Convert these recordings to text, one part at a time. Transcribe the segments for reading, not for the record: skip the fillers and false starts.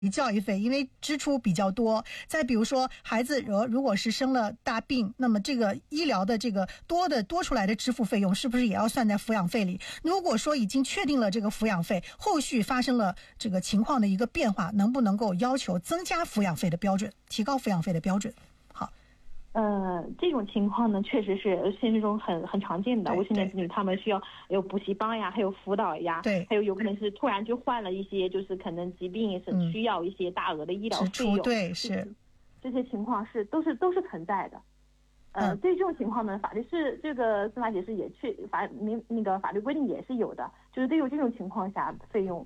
教育费，因为支出比较多。再比如说孩子如果是生了大病，那么这个医疗的这个多出来的支付费用是不是也要算在抚养费里？如果说已经确定了这个抚养费，后续发生了这个情况的一个变化，能不能够要求增加抚养费的标准，提高抚养费的标准？ 这种情况呢，确实是现实中很常见的。未成年子女他们需要有补习班呀，还有辅导呀， 对， 还有可能是突然就患了一些，就是可能疾病是需要一些大额的医疗费用， 对，是这些情况都是存在的。对这种情况呢，法律是这个司法解释也法律规定也是有的，就是对于这种情况下费用，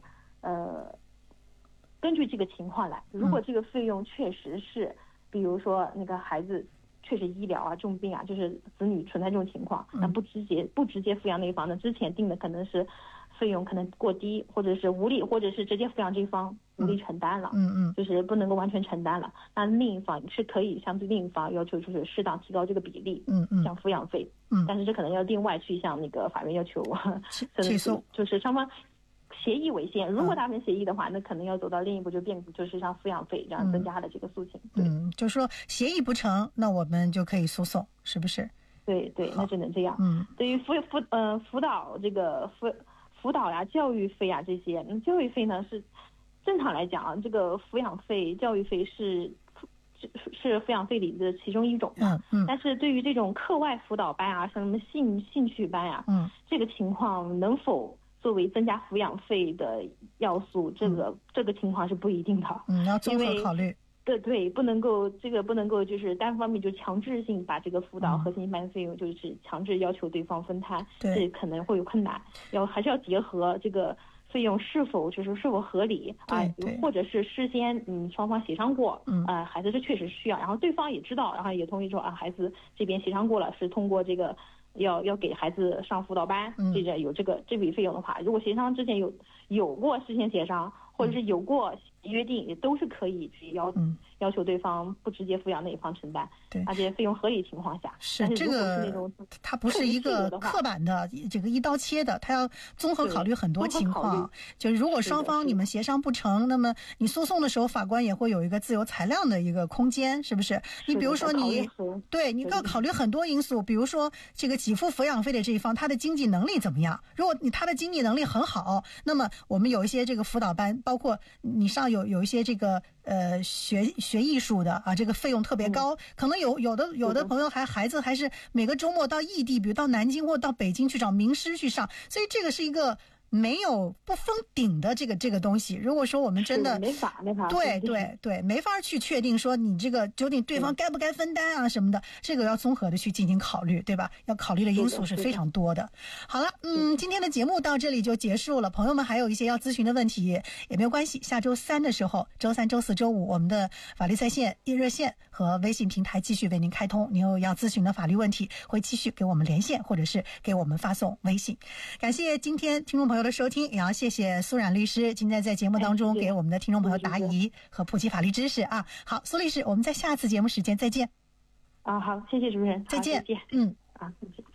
根据这个情况来，如果这个费用确实是，比如说那个孩子确实医疗啊、重病啊，就是子女存在这种情况，那不直接抚养那一方呢，之前定的可能是费用可能过低，或者是无力，或者是直接抚养这一方无力承担了，就是不能够完全承担了，那另一方是可以相对另一方要求就是适当提高这个比例，像抚养费，但是这可能要另外去向那个法院要求起诉， 就是双方协议为先，如果达成协议的话，那可能要走到另一步，就是像抚养费这样增加的这个诉请。 就是说协议不成，那我们就可以诉讼，是不是？ 对，那只能这样。对于辅导这个辅导呀、教育费呀这些，教育费呢是正常来讲啊，这个抚养费、教育费是抚养费里的其中一种。但是对于这种课外辅导班啊，像什么兴趣班啊，这个情况能否作为增加抚养费的要素，这个情况是不一定的。 要综合考虑。 对，不能够就是单方面就强制性把这个辅导和兴趣班费用就是强制要求对方分摊，这可能会有困难。还是要结合这个费用是否合理啊，或者是事先双方协商过，孩子是确实需要，然后对方也知道，然后也同意说啊，孩子这边协商过了，是通过这个要给孩子上辅导班，有这笔费用的话，如果协商之前有过事先协商，或者是有过约定，也都是可以去要求对方不直接抚养那一方承担，而且费用合理情况下。 是这个，它不是一个刻板的这个一刀切的，它要综合考虑很多情况。就是如果双方你们协商不成，那么你诉讼的时候，法官也会有一个自由裁量的一个空间，是不是？你比如说你要考虑很多因素，比如说这个给付抚养费的这一方他的经济能力怎么样？如果他的经济能力很好，那么我们有一些这个辅导班，包括你上有一些这个学艺术的啊，这个费用特别高，可能有的朋友孩子还是每个周末到异地，比如到南京或到北京去找名师去上，所以这个是一个不封顶的这个东西。如果说我们真的没法对，没法去确定说你这个究竟对方该不该分担啊什么的，这个要综合的去进行考虑，对吧？要考虑的因素是非常多的。好了，今天的节目到这里就结束了。朋友们还有一些要咨询的问题也没有关系，下周三的时候，周三、周四周五，我们的法律在线热线和微信平台继续为您开通，您有要咨询的法律问题会继续给我们连线，或者是给我们发送微信。感谢今天听众朋友的收听，也要谢谢苏冉律师今天在节目当中给我们的听众朋友答疑和普及法律知识啊。好，苏律师，我们在下次节目时间再见。 好，谢谢主持人， 再见。 再见。再见。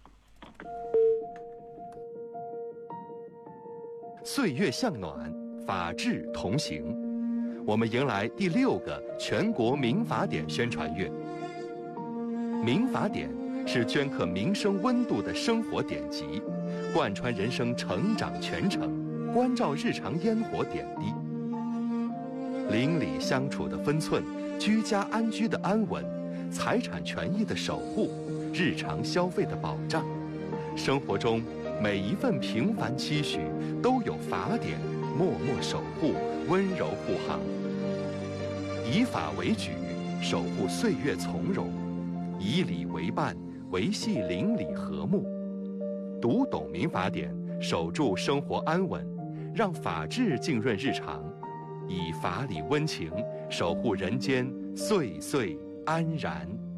岁月向暖，法治同行。我们迎来第6个全国民法典宣传月。民法典是镌刻民生温度的生活典籍，贯穿人生成长全程，关照日常烟火点滴。邻里相处的分寸，居家安居的安稳，财产权益的守护，日常消费的保障，生活中每一份平凡期许都有法典默默守护，温柔护航。以法为举，守护岁月从容；以礼为伴，维系邻里和睦。读懂民法典，守住生活安稳，让法治浸润日常，以法理温情守护人间岁岁安然。